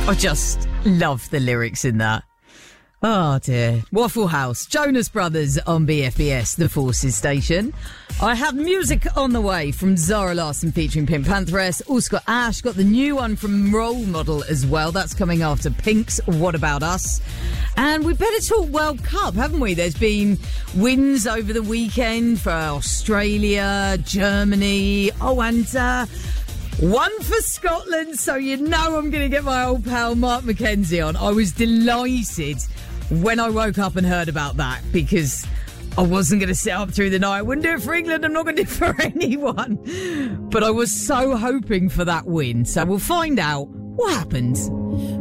I just love the lyrics in that. Oh dear. Waffle House, Jonas Brothers on BFBS, the Forces station. I have music on the way from Zara Larsson featuring Pink Pantheress. Also got Ash, got the new one from Role Model as well. That's coming after Pink's What About Us? And we better talk World Cup, haven't we? There's been wins over the weekend for Australia, Germany. Oh, and one for Scotland, so you know I'm going to get my old pal Mark McKenzie on. I was delighted when I woke up and heard about that because I wasn't going to sit up through the night. I wouldn't do it for England. I'm not going to do it for anyone. But I was so hoping for that win. So we'll find out what happens.